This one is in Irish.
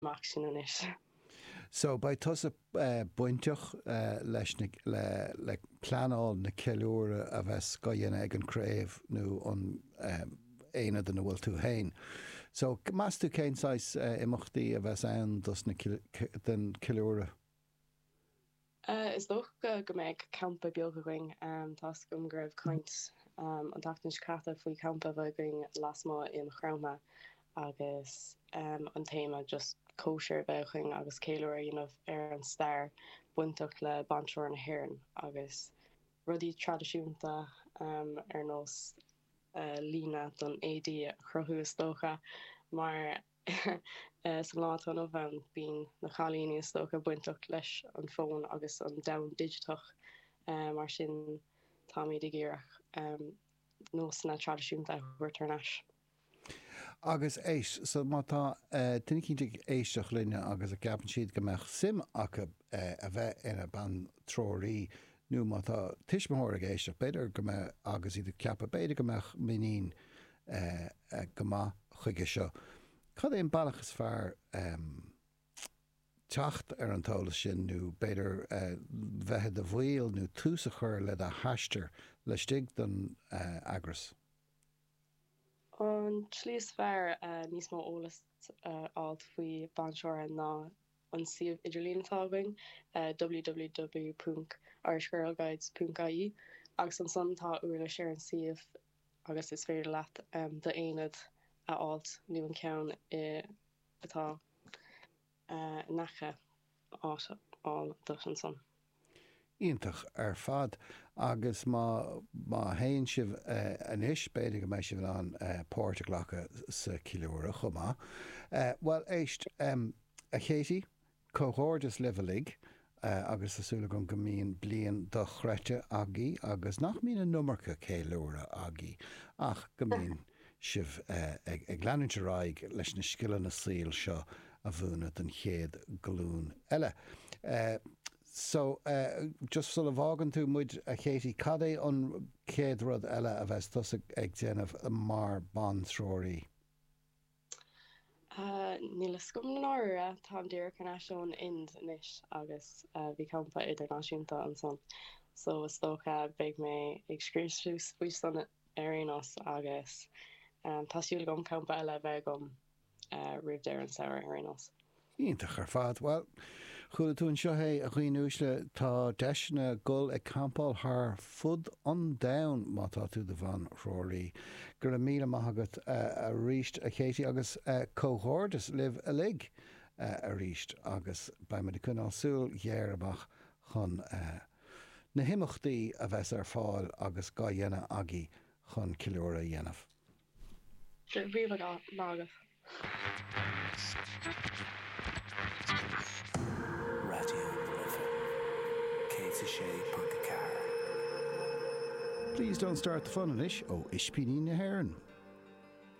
amach sin inis. So by tusa buinteach leis le planáil na ceiliúra a bheits go dhéana ag an craobh nó an éad den bhfuil tú hain. So más tú céináis imachtaí a bheits ann dus den ceiliúra? Is dóch go méid campa beaga going tás gom go raibh coint an tachtain scata faoi campa bheith going lasmá in chráma agus an téma just kosher beching agus céileoir an stair buintach le banseoir na hÉireann agus rudí tradiisiúnta nos lína don édí chruthú is dócha mar sa látán ó bhain bín na chalíní is dócha buintach leis an fón agus an dam digitach mar sin táí de ggéireach nos na tradiisiúnta chuirtarnas. Agus éis, so má tá duine cinnte éisteach linne agus a ceapan siad go meach sim acha a bheith ina ban tróirí nó má tá tuismthóir ag éisteach beidir go mbeidh agus iad ceapa beidir go meach minín go maith chuige seo. Cad éon bailachas fearr teacht ar an tála sin nó beidir bheithe de bhil nó túsa chur le a thaistear le stig don agras. An slís fearr níos mó ólas áit faoi banseoir ná an siomh idirlíontáing www.irishgirlguides.ie agus an son tá uair le séar an siomh agus is féidir leat de éad a áit nu an ceann atá nacha áit áil dus an son. Íontach ar fad agus má haon sibh anis beidir go méid sibh an páirte ghlacha sa cileúra chumá. Well éist a chétí cóhórdas levelig agus asúla go míon blion do chreite agaí agus nach mína numarcha céiliúra agaí ach go míon sibh ag leanúteráig leis na scileanna síl seo a bhúna den chéad glún eile. So, just sort of ágan tú muid a chétí cad é an céad rud eile a bheits tusa ag déanamh mar ban tróirí? Níl scum na áire tá deir carnáisiún ind inis agus bhí campa idirnáisiúnta an son. So is dócha beag mé ag scríosús faoi san arénos agus táisiúil gom campa eile bheith gom rih deir an saoir arénos. Íontach ar fad. Well, chuaigh tún seo a chuoinúisle tá deisna gul ag campáil th fud an domhan má tá tú de bhain róirí. Gur míle maithagat a ríist a chétí agus cóhórdas libh a lig a ríist agus ba me de cúnálsúil dhéarabach chun na himachtaí a bheits ar fáil agus gá dhéana agaí chun cileúra dhéanamh. Bhíomh mágah. Please don't start the fun in ish. Oh, Ishpini na hÉireann.